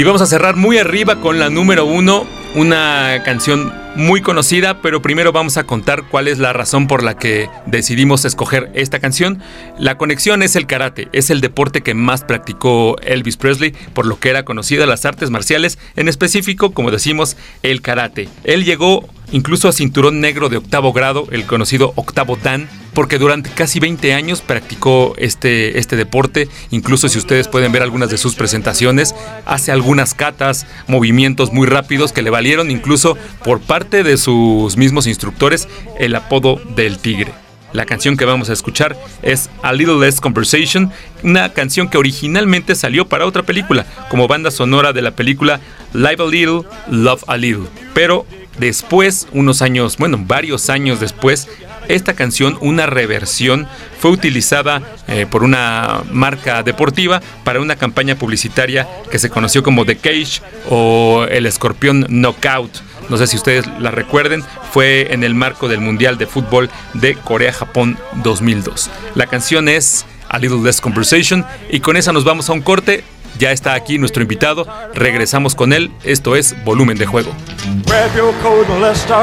Y vamos a cerrar muy arriba con la número 1, una canción muy conocida, pero primero vamos a contar cuál es la razón por la que decidimos escoger esta canción. La conexión es el karate, es el deporte que más practicó Elvis Presley, por lo que era conocida las artes marciales, en específico, como decimos, el karate. Él llegó incluso a cinturón negro de 8º grado, el conocido octavo dan, porque durante casi 20 años practicó este deporte. Incluso si ustedes pueden ver algunas de sus presentaciones, hace algunas katas, movimientos muy rápidos que le valieron incluso por parte de sus mismos instructores el apodo del tigre. La canción que vamos a escuchar es A Little Less Conversation, una canción que originalmente salió para otra película, como banda sonora de la película Live a Little, Love a Little. Pero después, varios años después, esta canción, una reversión, fue utilizada por una marca deportiva para una campaña publicitaria que se conoció como The Cage o el escorpión Knockout. No sé si ustedes la recuerden, fue en el marco del Mundial de Fútbol de Corea-Japón 2002. La canción es A Little Less Conversation y con esa nos vamos a un corte. Ya está aquí nuestro invitado, regresamos con él. Esto es Volumen de Juego.